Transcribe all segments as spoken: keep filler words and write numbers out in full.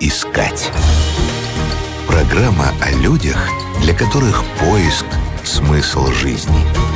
искать. Программа о людях, для которых поиск – смысл жизни.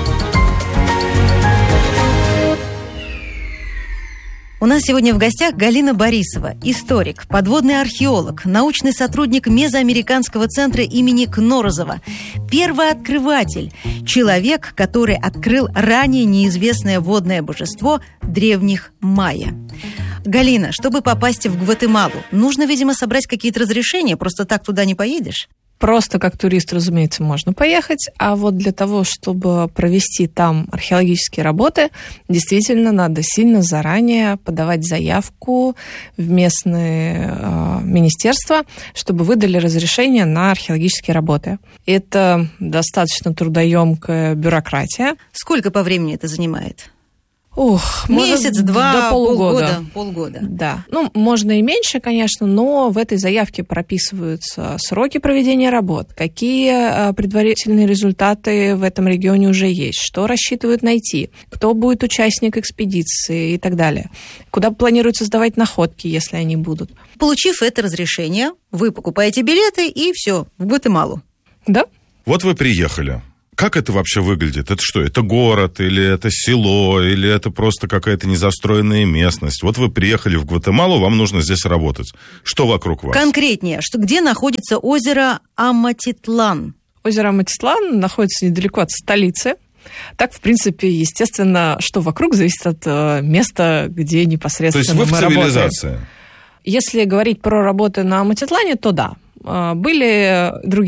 У нас сегодня в гостях Галина Борисова, историк, подводный археолог, научный сотрудник Мезоамериканского центра имени Кнорозова, первооткрыватель, человек, который открыл ранее неизвестное водное божество древних майя. Галина, чтобы попасть в Гватемалу, нужно, видимо, собрать какие-то разрешения, просто так туда не поедешь? Просто как турист, разумеется, можно поехать, а вот для того, чтобы провести там археологические работы, действительно надо сильно заранее подавать заявку в местные э, министерства, чтобы выдали разрешение на археологические работы. Это достаточно трудоемкая бюрократия. Сколько по времени это занимает? Ух, месяц, два, до полугода. полгода, полгода. Да. Ну, можно и меньше, конечно, но в этой заявке прописываются сроки проведения работ, какие предварительные результаты в этом регионе уже есть, что рассчитывают найти, кто будет участник экспедиции и так далее, куда планируется сдавать находки, если они будут. Получив это разрешение, вы покупаете билеты и все, в Гватемалу. Да. Вот вы приехали. Как это вообще выглядит? Это что, это город, или это село, или это просто какая-то незастроенная местность? Вот вы приехали в Гватемалу, вам нужно здесь работать. Что вокруг вас? Конкретнее, что где находится озеро Аматитлан? Озеро Аматитлан находится недалеко от столицы. Так, в принципе, естественно, что вокруг зависит от э, места, где непосредственно мы работаем. То есть вы в цивилизации? Если говорить про работы на Аматитлане, то да. Были другие